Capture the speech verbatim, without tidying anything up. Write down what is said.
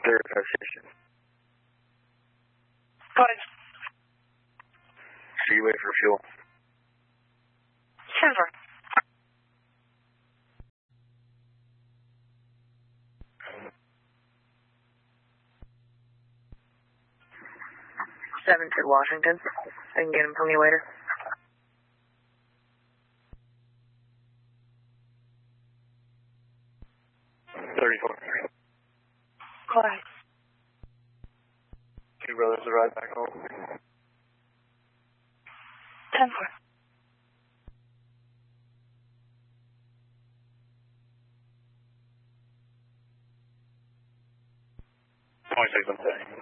thirty-five station. Good. So you wait for fuel. Silver. Seven to Washington. I can get him from you later. thirty-four. Go ahead. Two brothers to ride back home. ten four. twenty-six, I'm saying.